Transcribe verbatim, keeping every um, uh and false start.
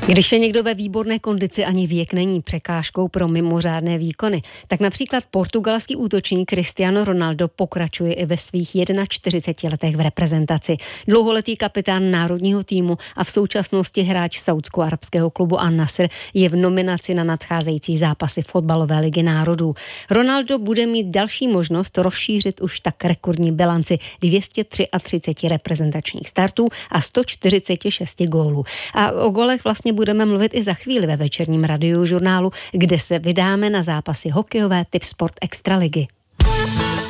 Když je někdo ve výborné kondici, ani věk není překážkou pro mimořádné výkony. Tak například portugalský útočník Cristiano Ronaldo pokračuje i ve svých čtyřiceti jedné letech v reprezentaci. Dlouholetý kapitán národního týmu a v současnosti hráč saúdsko-arabského klubu An-Nasr je v nominaci na nadcházející zápasy fotbalové ligy národů. Ronaldo bude mít další možnost rozšířit už tak rekordní bilanci dvě stě třicet tři reprezentačních startů a sto čtyřicet šest gólů. A o golech vlastně budeme mluvit i za chvíli ve večerním radiožurnálu, kde se vydáme na zápasy hokejové Tipsport Extraligy.